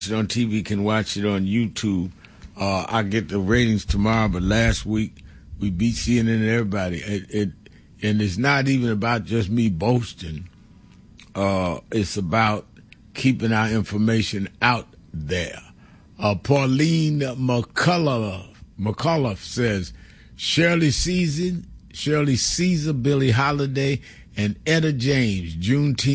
on TV can watch it on YouTube. I get the ratings tomorrow, but last week we beat CNN and everybody. And it's not even about just me boasting. It's about keeping our information out there. Pauline McCullough says Shirley Caesar, Billie Holiday, and Etta James, Juneteenth.